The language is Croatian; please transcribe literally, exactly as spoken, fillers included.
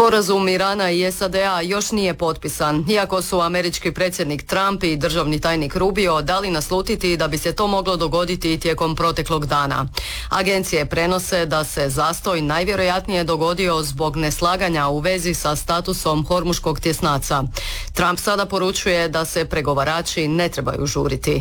Sporazum Irana i S A D-a još nije potpisan, iako su američki predsjednik Trump i državni tajnik Rubio dali naslutiti da bi se to moglo dogoditi tijekom proteklog dana. Agencije prenose da se zastoj najvjerojatnije dogodio zbog neslaganja u vezi sa statusom Hormuškog tjesnaca. Trump sada poručuje da se pregovarači ne trebaju žuriti.